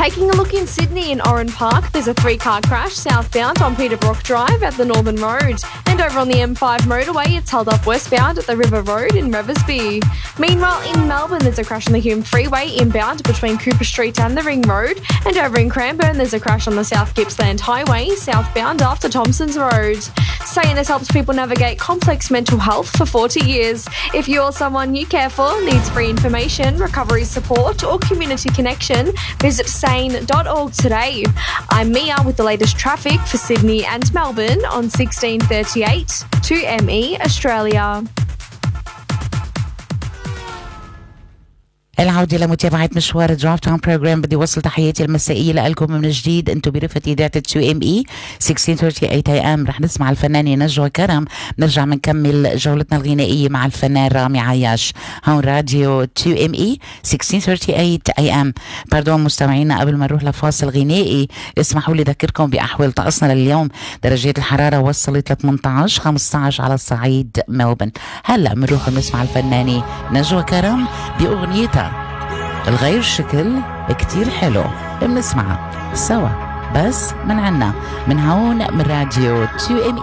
Taking a look in Sydney in Oran Park, there's a 3-car crash southbound on Peterbrook Drive at the Northern Road. And over on the M5 motorway, it's held up westbound at the River Road in Reversby. Meanwhile, in Melbourne, there's a crash on the Hume Freeway inbound between Cooper Street and the Ring Road. And over in Cranbourne, there's a crash on the South Gippsland Highway southbound after Thompson's Road. Saying has helped people navigate complex mental health for 40 years. If you or someone you care for needs free information, recovery support or community connection, visit sane.org today. I'm Mia with the latest traffic for Sydney and Melbourne on 1638 2ME Australia. العودة لمتابعة مشوار درايف تايم بروجرام. بدي وصل تحياتي المسائية لكم من جديد. انتم برفقة إذاعة 2ME 1638 AM. رح نسمع الفنانة نجوى كرم. نرجع منكمل جولتنا الغنائية مع الفنان رامي عياش هون راديو 2ME 1638 AM. باردون مستمعينا، قبل ما نروح لفاصل غنائي اسمحوا لي ذكركم بأحوال طقسنا لليوم. درجات الحرارة وصلت ل 18 15 على الصعيد ملبن. هلا بنروح نسمع الفنانة نجوى كرم بأغنيتها الغير شكل كتير حلو. بنسمعها سوا بس من عنا من هون من راديو 2ME